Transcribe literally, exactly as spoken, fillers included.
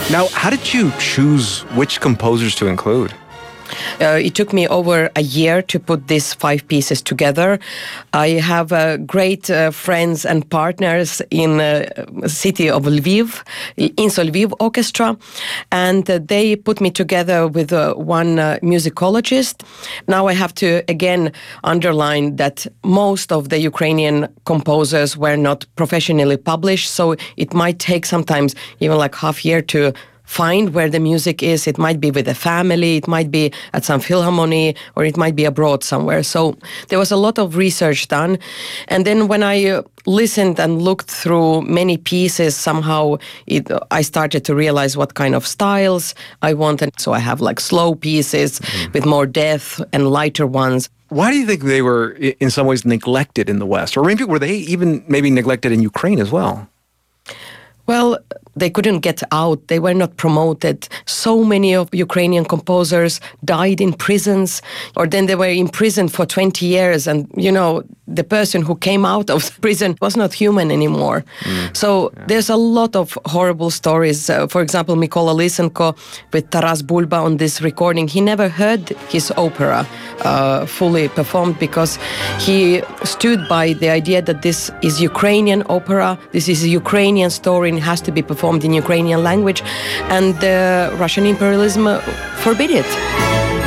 Now, how did you choose which composers to include? Uh, it took me over a year to put these five pieces together. I have uh, great uh, friends and partners in the uh, city of Lviv, INSO Lviv Orchestra, and uh, they put me together with uh, one uh, musicologist. Now I have to again underline that most of the Ukrainian composers were not professionally published, so it might take sometimes even like half year to find where the music is. It might be with a family, it might be at some philharmony, or it might be abroad somewhere. So there was a lot of research done. And then when I uh, listened and looked through many pieces, somehow it, uh, I started to realize what kind of styles I wanted. So I have like slow pieces mm. with more depth and lighter ones. Why do you think they were in some ways neglected in the West? Or maybe were they even maybe neglected in Ukraine as well? Well, they couldn't get out. They were not promoted. So many of Ukrainian composers died in prisons, or then they were in prison for twenty years. And, you know, the person who came out of prison was not human anymore. Mm. So yeah. there's a lot of horrible stories. Uh, for example, Mykola Lysenko with Taras Bulba on this recording, he never heard his opera uh, fully performed because he stood by the idea that this is Ukrainian opera, this is a Ukrainian story, and it has to be performed in Ukrainian language, and the Russian imperialism forbid it.